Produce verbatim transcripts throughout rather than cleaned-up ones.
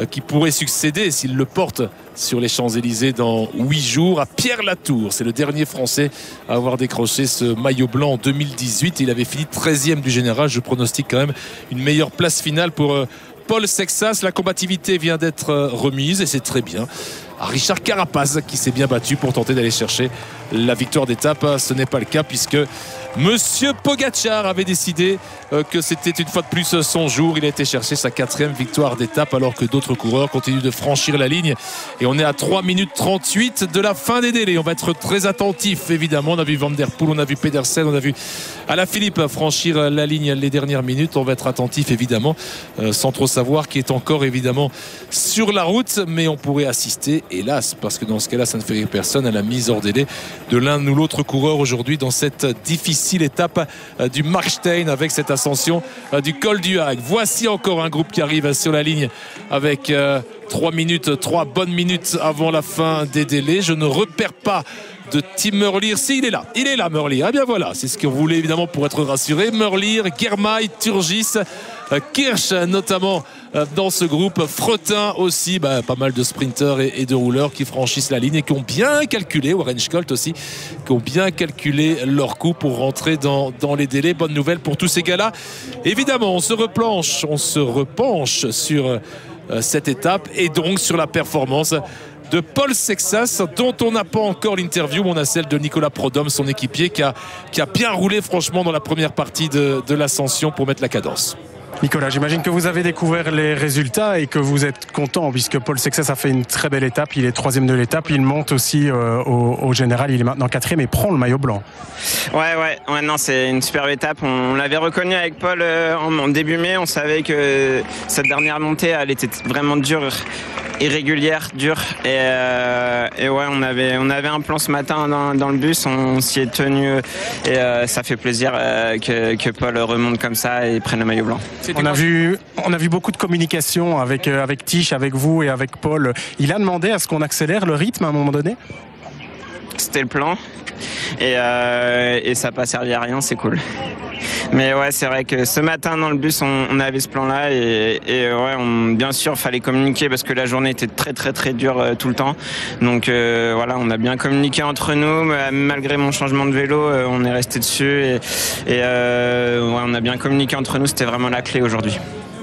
qui pourrait succéder s'il le porte sur les Champs-Élysées dans huit jours à Pierre Latour. C'est le dernier Français à avoir décroché ce maillot blanc en deux mille dix-huit. Il avait fini treizième du général. Je pronostique quand même une meilleure place finale pour Paul Sexas. La combativité vient d'être remise et c'est très bien à Richard Carapaz qui s'est bien battu pour tenter d'aller chercher la victoire d'étape. Ce n'est pas le cas puisque Monsieur Pogacar avait décidé que c'était une fois de plus son jour. Il a été chercher sa quatrième victoire d'étape alors que d'autres coureurs continuent de franchir la ligne. Et on est à trois minutes trente-huit de la fin des délais. On va être très attentif évidemment. On a vu Van Der Poel, on a vu Pedersen, on a vu Alaphilippe franchir la ligne les dernières minutes. On va être attentif évidemment euh, sans trop savoir qui est encore évidemment sur la route. Mais on pourrait assister, hélas, parce que dans ce cas-là ça ne fait rire personne, à la mise hors délai de l'un ou l'autre coureur aujourd'hui dans cette difficile étape du Markstein avec cette ascension du col du Hague. Voici encore un groupe qui arrive sur la ligne avec euh, trois minutes, trois bonnes minutes avant la fin des délais. Je ne repère pas de Tim Merlier. Si, il est là, il est là Merlier. Eh bien voilà, c'est ce que vous voulez évidemment pour être rassuré. Merlier, Girmay, Turgis, Kirsch notamment dans ce groupe. Fretin aussi, bah, pas mal de sprinteurs et, et de rouleurs qui franchissent la ligne et qui ont bien calculé, Warren Scholt aussi, qui ont bien calculé leur coup pour rentrer dans, dans les délais. Bonne nouvelle pour tous ces gars-là. Évidemment, on se replanche, on se repenche sur euh, cette étape et donc sur la performance de Paul Sexas, dont on n'a pas encore l'interview. On a celle de Nicolas Prodhomme, son équipier, qui a, qui a bien roulé franchement dans la première partie de, de l'ascension pour mettre la cadence. Nicolas, j'imagine que vous avez découvert les résultats et que vous êtes content puisque Paul Sexas a fait une très belle étape. Il est troisième de l'étape. Il monte aussi euh, au, au général. Il est maintenant quatrième et prend le maillot blanc. Ouais, ouais, ouais, non, c'est une superbe étape. On, on l'avait reconnu avec Paul euh, en, en début mai. On savait que cette dernière montée, elle était vraiment dure, irrégulière, dure. Et, euh, et ouais, on avait, on avait un plan ce matin dans, dans le bus. On, on s'y est tenu et euh, ça fait plaisir euh, que, que Paul remonte comme ça et prenne le maillot blanc. On a vu, on a vu beaucoup de communication avec, euh, avec Tish, avec vous et avec Paul. Il a demandé à ce qu'on accélère le rythme à un moment donné ? C'était le plan. Et, euh, et ça n'a pas servi à rien, c'est cool. Mais ouais, c'est vrai que ce matin dans le bus, on, on avait ce plan-là et, et ouais, on, bien sûr, fallait communiquer parce que la journée était très très très dure euh, tout le temps. Donc euh, voilà, on a bien communiqué entre nous. Malgré mon changement de vélo, euh, on est resté dessus et, et euh, ouais, on a bien communiqué entre nous. C'était vraiment la clé aujourd'hui.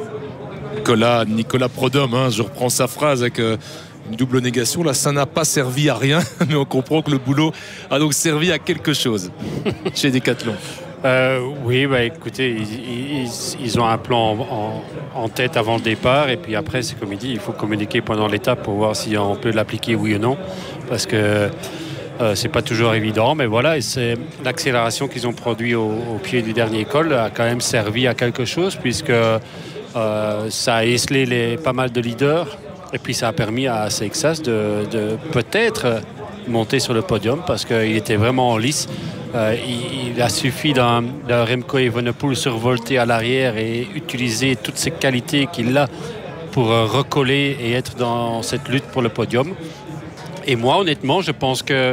Nicolas, Nicolas Prodhomme, hein, je reprends sa phrase avec euh, une double négation. Là, ça n'a pas servi à rien, mais on comprend que le boulot a donc servi à quelque chose chez Decathlon. Euh, oui, bah, écoutez, ils, ils, ils ont un plan en, en tête avant le départ et puis après, c'est comme il dit, il faut communiquer pendant l'étape pour voir si on peut l'appliquer oui ou non, parce que euh, c'est pas toujours évident, mais voilà, et c'est l'accélération qu'ils ont produit au, au pied du dernier col a quand même servi à quelque chose puisque euh, ça a esselé les, pas mal de leaders et puis ça a permis à Sexas de, de peut-être monter sur le podium parce qu'il était vraiment en lice. Euh, il, il a suffi d'un, d'un Remco Evenepoel survolter à l'arrière et utiliser toutes ses qualités qu'il a pour euh, recoller et être dans cette lutte pour le podium. Et moi, honnêtement, je pense que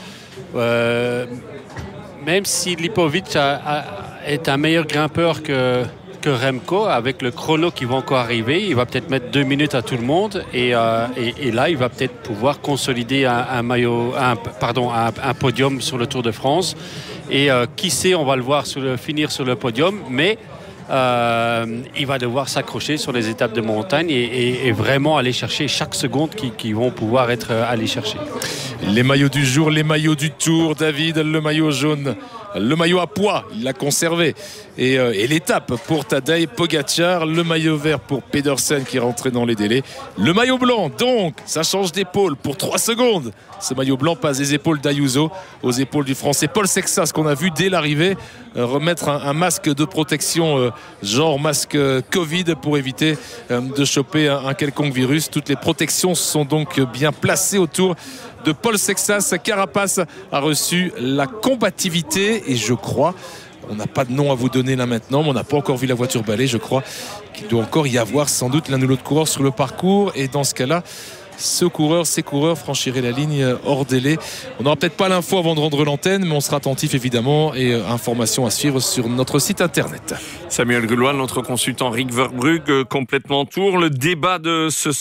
euh, même si Lipovic a, a, est un meilleur grimpeur que, que Remco, avec le chrono qui va encore arriver, il va peut-être mettre deux minutes à tout le monde et, euh, et, et là, il va peut-être pouvoir consolider un, un maillot, un, pardon, un, un podium sur le Tour de France. Et euh, qui sait, on va le voir sur le, finir sur le podium, mais euh, il va devoir s'accrocher sur les étapes de montagne et, et, et vraiment aller chercher chaque seconde qui, qui vont pouvoir être euh, allés chercher. Les maillots du jour, les maillots du Tour, David, le maillot jaune, le maillot à pois, il l'a conservé. Et, euh, et l'étape pour Tadej Pogacar, le maillot vert pour Pedersen qui est rentré dans les délais. Le maillot blanc, donc, ça change d'épaule pour trois secondes. Ce maillot blanc passe des épaules d'Ayuso aux épaules du Français Paul Sexas, qu'on a vu dès l'arrivée euh, remettre un, un masque de protection, euh, genre masque euh, Covid, pour éviter euh, de choper un, un quelconque virus. Toutes les protections sont donc bien placées autour de Paul Sexas. Carapaz a reçu la combativité et je crois, on n'a pas de nom à vous donner là maintenant, mais on n'a pas encore vu la voiture balai, je crois qu'il doit encore y avoir sans doute l'un ou l'autre coureur sur le parcours et dans ce cas-là, ce coureur, ces coureurs franchiraient la ligne hors délai. On n'aura peut-être pas l'info avant de rendre l'antenne, mais on sera attentif évidemment et euh, informations à suivre sur notre site internet. Samuel Gullois, notre consultant Rick Verbrugge, complètement tour. Le débat de ce